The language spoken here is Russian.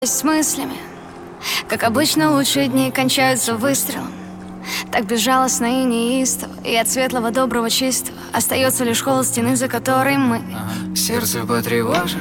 С мыслями, как обычно, лучшие дни кончаются выстрелом. Так безжалостно и неистово, и от светлого, доброго, чистого остается лишь холод стены, за которой мы. Сердце потревожит.